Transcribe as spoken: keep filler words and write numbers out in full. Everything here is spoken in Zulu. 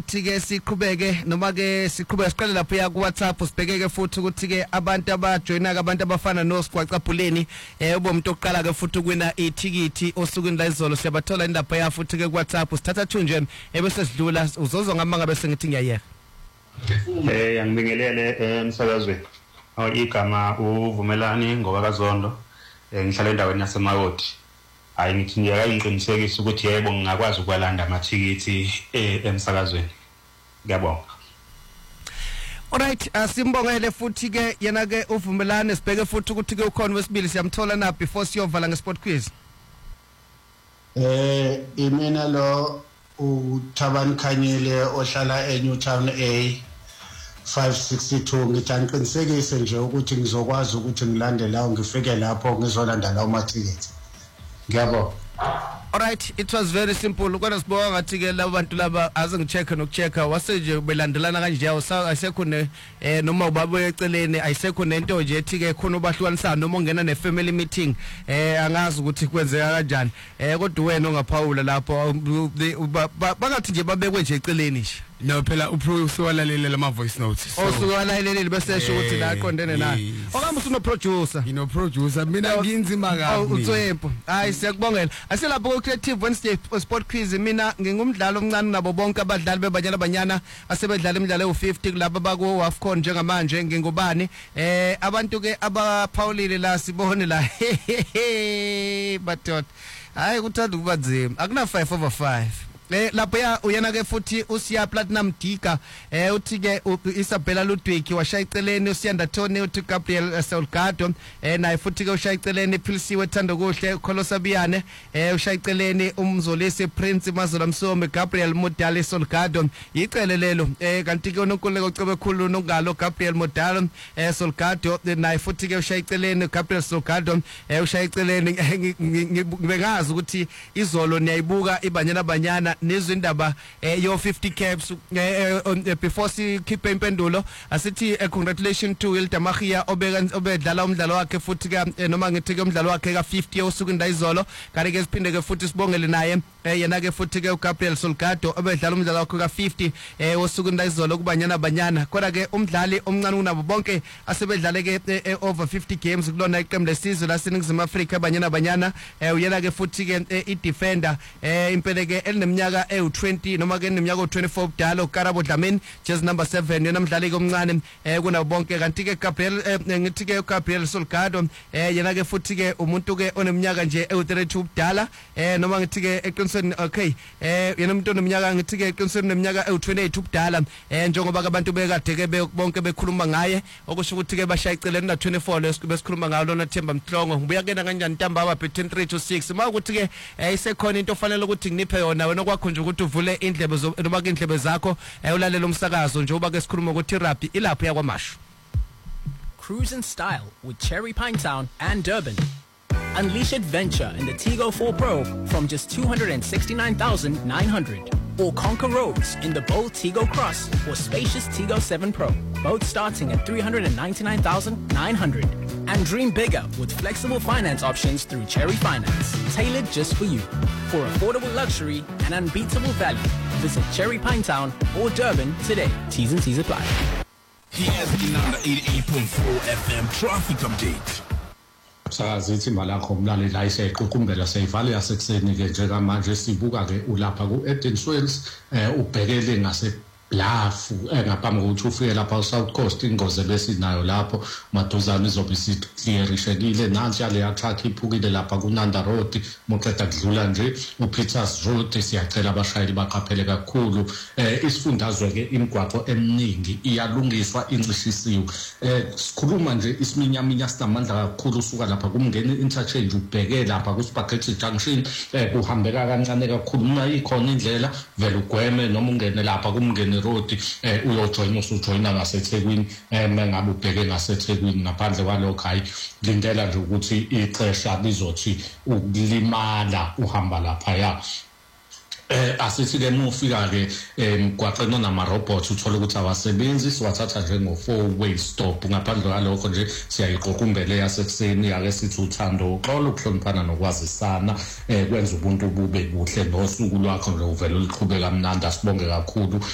Tike siqhubeke noma ke siqhubeka siqale lapha ya ku WhatsApp sibhekeke futhi ukuthi ke abantu abajoyina abantu abafana noSigwaqabhuleni eh ubomuntu oqala ke futhi kwina ithikithi osukwini la izolo siyabathola indaba ya futhi ke ku WhatsApp sithatha two nje ebese sidlula uzozo ngamanga bese ngithi ngiyayeka. Eh yangibingelele emsakazweni. Awu igama uvumelani ngoba kaZondo ngihlala endaweni yaseMawoti. Hayi ngithi ngiyaqinisekisa ukuthi yebo ngingakwazi ukwalanda amathikithi emsakazweni. Ngiyabonga. Alright, asimbongele futhi ke yena ke uvumelane sibheke futhi ukuthi ke ukhona wesibili siyamthola na before siyovala ngeSport Quiz. Eh imina lo uThabani Khanyile ohlala eNewtown A five sixty-two ngithi angiqinisekise nje ukuthi ngizokwazi ukuthi ngilande la ngifike lapho ngizolanda la amathikithi. Ngiyabonga. Alright, it was very simple. Ukona sibonga ngathi ke labo bantu laba aze ngichecke nokuchecka wase nje belandelana kanje ayisekho ne eh noma ubaba eceleni ayisekho nento nje ethi ke khona ubahlukanisana noma ungena ne family meeting eh angazi ukuthi kwenzeka kanjani eh kodwa wena ongaphawula lapho bangathi nje babekwe nje eceleni nje. No phela upro usuwalalele lama voice notes. Osuwalalele bese sho ukuthi la aqondene naye. Okamba usuno producer. You know producer mina nginzima kabi. Utswempo. Hayi siyakubongela. Asilapho ku Creative Wednesday Sport Quiz mina ngingumdlalo omncane nabo bonke abadlali bebanyana banyana asebedlala imidlalo ewu fifty kulabo bako AFCON njengamanje ngingubani eh abantu ke abaphawulile la sibone la but hayi kuthanda ukubanzima akuna five over five. Eh lapha ya uyena ke futhi usiya Platinum Dika eh uthi ke Isabella Ludwig washaya iceleni uSiyanda Tony uthi Gabriel Solgado eh naye futhi ke ushaya iceleni Philisiwe Thando kuhle Kholosabiyane eh ushaya iceleni umzolisi Prince Mazola Msome Gabriel Modali Solgado icele lelo eh kanti ke uNonkululeko Cebe khulu nongalo Gabriel Modali eh Solgado naye futhi ke ushaya iceleni Gabriel Solgado eh ushaya iceleni ngibengazi ukuthi izolo niyayibuka ibanyana banyana nezindaba eh yo fifty caps eh before si keep impendulo asithi congratulations to Wilda Magia obeka obedlala umdlalo wakhe futhi ke noma ngithi ke umdlalo wakhe ka fifty osuku ndayizolo kanti ke siphinde ke futhi sibongele naye yena ke futhi ke uGabriel Solgado obedlala umdlalo wakhe ka fifty eh osuku ndayizolo kubanyana banyana kodwa ke umdlali omncane kunabo bonke asebedlale ke over fifty games kulona iqembu lesizwe laseNingizimu Afrika banyana banyana uyena ke futhi ke i defender eh impela ke elineminyaka e twenty noma ke neminyaka twenty-four budala uKarabo Dlamini jersey number seven yena umdlali ke omncane eh kunabo bonke kanti ke Gabriel ngithi ke uGabriel Solgado eh yena ke futhi ke umuntu ke oneminyaka nje e thirty-two budala eh noma ngithi ke eqinisweni okay eh yena umuntu oneminyaka ngithi ke eqinisweni neminyaka e twenty-eight budala eh njengoba abantu bekade ke bonke bekhuluma ngaye okusho ukuthi ke bashaya iceleni na twenty-four besikhuluma ngayo lona Themba Mhlongo ngibuya kena kanjani ntambama between three to six mawukuthi ke isekhona into ofanele ukuthi nginiphe yona wena kwakho nje ukuthi uvule indlebe noma ke indlebe zakho ulalela umsakazo nje uba ke sikhuluma ukuthi rugby ilapho yakwaMashu. Cruise in style with Cherry Pinetown and Durban. Unleash adventure in the Tigo four Pro from just two hundred sixty-nine thousand nine hundred. Or conquer roads in the bold Tigo Cross or spacious Tigo seven Pro, both starting at three hundred ninety-nine thousand nine hundred. And dream bigger with flexible finance options through Cherry Finance, tailored just for you. For affordable luxury and unbeatable value, visit Cherry Pinetown or Durban today. T's and C's apply. Here's the number eighty-eight point four F M traffic update. Sazithi malakho umlali la iseqhukumbela seyivale yasekuseni ke njengamanje sibuka ke ulapha ku Edenswales eh ubhekele ngase Lafu engaphambi kokuthi ufike lapha South Coast ingoze besinayo lapho maduzane izobe isiclearishekile nansi le truck iphukile lapha kuNanda Road muqeda kudlula nje uPeters Road siyacela abashayeli baqaphele kakhulu eh isifundazwe ke imigwaqo eminingi iyalungiswa incishisiwe eh sikhuluma nje isiminyaminya sinamandla kakhulu usuka lapha kumngeni interchange ubheke lapha ku Spaghetti Junction eh kuhambeka kancane kakhulu uma ikhona indlela vele ugweme noma ungene lapha kumngeni road eh uyojoyina usujoyina ngaseThekwini eh mengabe ubheke ngaseThekwini ngaphandle kwalokho hayi lindela nje ukuthi ixesha lizothi ukulimala uhamba lapha ya eh asithi ke mufika ke emgwaqeni nama robots uthola ukuthi abasebenzi siwathatha njengo four way stop ngaphandle kwalokho nje siyayiqoqumbele yasekuseni ake sithi uthando uxolo ukuhloniphana nokwazisana eh kwenza ubuntu bube buhle nosuku lwakho nje uvela uliqhubeka kamnandi asibonge kakhulu.